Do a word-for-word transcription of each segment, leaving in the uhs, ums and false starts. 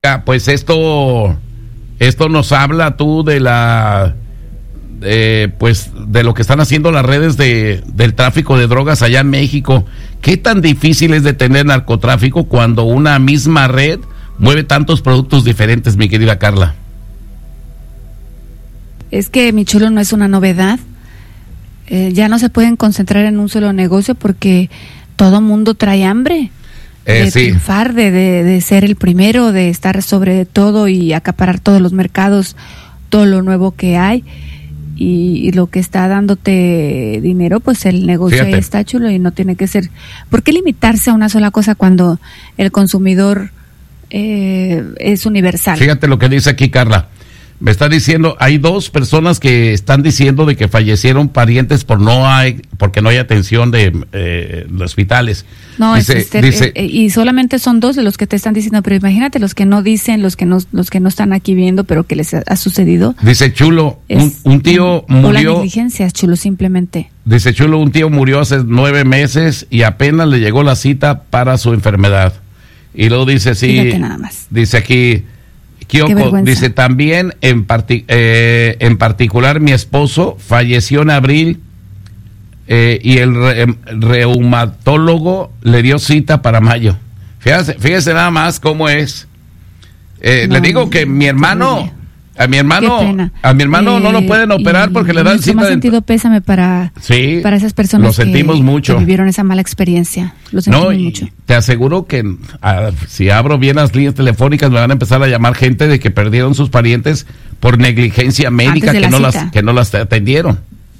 pues esto, esto nos habla tú de la, de, pues de lo que están haciendo las redes de, del tráfico de drogas allá en México. ¿Qué tan difícil es detener narcotráfico cuando una misma red mueve tantos productos diferentes, mi querida Carla? Es que, mi chulo, no es una novedad. Eh, ya no se pueden concentrar en un solo negocio porque todo mundo trae hambre. Eh, de sí. triunfar, de, de, de ser el primero, de estar sobre todo y acaparar todos los mercados, todo lo nuevo que hay. Y, y lo que está dándote dinero, pues el negocio ahí está, chulo, y no tiene que ser... ¿Por qué limitarse a una sola cosa cuando el consumidor eh, es universal? Fíjate lo que dice aquí Carla. Me está diciendo, hay dos personas que están diciendo de que fallecieron parientes por no hay, porque no hay atención de eh, los hospitales. No, dice, es, es, dice, eh, y solamente son dos de los que te están diciendo, pero imagínate los que no dicen, los que no, los que no están aquí viendo, pero que les ha, ha sucedido. Dice Chulo, un, un tío un, murió. La negligencia, Chulo, simplemente. Dice Chulo, un tío murió hace nueve meses y apenas le llegó la cita para su enfermedad. Y luego dice sí. Fíjate nada más. Dice aquí. Kyoko, dice también en, parti eh, en particular mi esposo falleció en abril eh, y el re reumatólogo le dio cita para mayo. Fíjese, fíjese nada más cómo es. Eh, no, le digo que mi hermano, a mi hermano, a mi hermano eh, no lo pueden operar porque le dan cita. En sentido pésame para, sí, para esas personas lo sentimos que, mucho. que vivieron esa mala experiencia. Lo sentimos no, mucho. Te aseguro que a, si abro bien las líneas telefónicas me van a empezar a llamar gente de que perdieron sus parientes por negligencia médica, que no, las, que no las atendieron.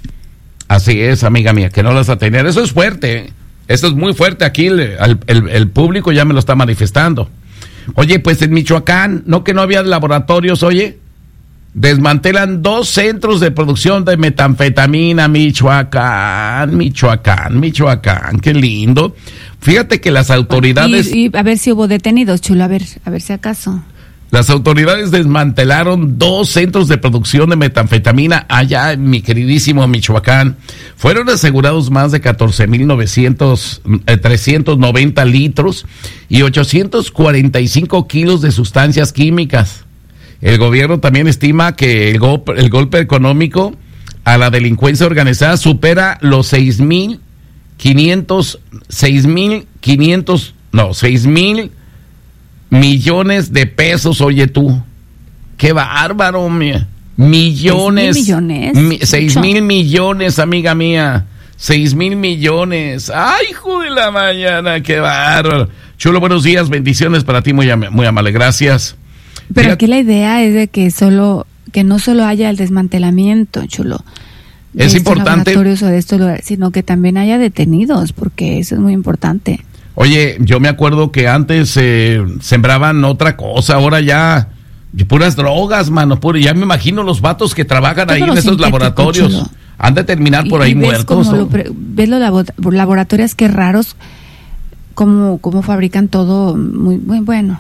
Así es, amiga mía, que no las atendieron. Eso es fuerte, ¿eh? Eso es muy fuerte. Aquí el, el, el público ya me lo está manifestando. Oye, pues en Michoacán, ¿no que no había laboratorios, oye? Desmantelan dos centros de producción de metanfetamina, Michoacán, Michoacán, Michoacán, qué lindo. Fíjate que las autoridades... Y, y a ver si hubo detenidos, Chulo, a ver, a ver si acaso. Las autoridades desmantelaron dos centros de producción de metanfetamina allá en mi queridísimo Michoacán. Fueron asegurados más de catorce mil trescientos noventa litros y ochocientos cuarenta y cinco kilos de sustancias químicas. El gobierno también estima que el golpe, el golpe económico a la delincuencia organizada supera los seis mil quinientos, seis mil quinientos, no, seis mil millones de pesos, oye tú. Qué bárbaro, mía. Millones. ¿Seis mil millones? Mi, seis mil millones, amiga mía. Seis mil millones. Ay, hijo de la mañana, qué bárbaro. Chulo, buenos días, bendiciones para ti, muy, muy amable, gracias. Pero aquí la idea es de que solo, que no solo haya el desmantelamiento, Chulo, de es estos importante, laboratorios o de estos lugares, sino que también haya detenidos, porque eso es muy importante. Oye, yo me acuerdo que antes eh, sembraban otra cosa, ahora ya puras drogas, mano, pura, ya me imagino los vatos que trabajan todo ahí en esos laboratorios, Chulo. Han de terminar por y, ahí y ves muertos. Lo, ves los labo laboratorios que raros, cómo, cómo fabrican todo, muy, muy bueno.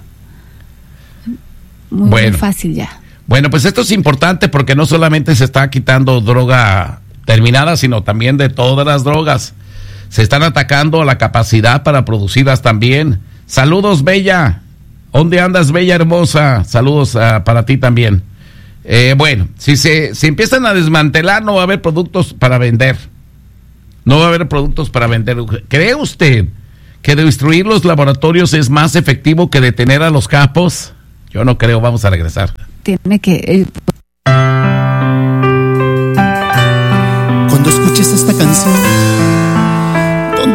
Muy, bueno, muy fácil ya. Bueno, pues esto es importante porque no solamente se está quitando droga terminada, sino también de todas las drogas. Se están atacando a la capacidad para producirlas también. Saludos, Bella. ¿Dónde andas, Bella hermosa? Saludos uh, para ti también. Eh, bueno, si se si empiezan a desmantelar, no va a haber productos para vender. No va a haber productos para vender. ¿Cree usted que destruir los laboratorios es más efectivo que detener a los capos? Yo no creo, vamos a regresar. Tiene que... Eh... Cuando escuches esta canción,